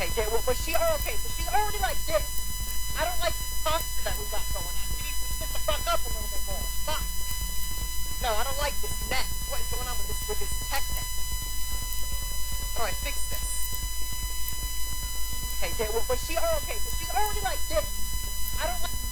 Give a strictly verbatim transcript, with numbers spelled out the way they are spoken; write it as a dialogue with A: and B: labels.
A: Okay, yeah, well, but she, oh, okay, so she's already like this. I don't like this posture that we got going on. She needs to sit the fuck up a little bit more. Fuck. No, I don't like this neck. What is going on with this, with this tech neck? How do I fix this? Okay, yeah, well, but she, oh, okay, so she's already like this. I don't like...